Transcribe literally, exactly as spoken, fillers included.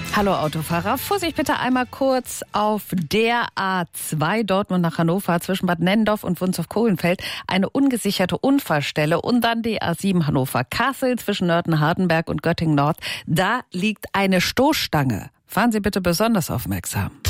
Hallo Autofahrer, Vorsicht bitte einmal kurz auf der A zwei Dortmund nach Hannover zwischen Bad Nennendorf und Wunstorf-Kohlenfeld eine ungesicherte Unfallstelle und dann die A sieben Hannover-Kassel zwischen Nörten-Hardenberg und Göttingen Nord. Da liegt eine Stoßstange. Fahren Sie bitte besonders aufmerksam.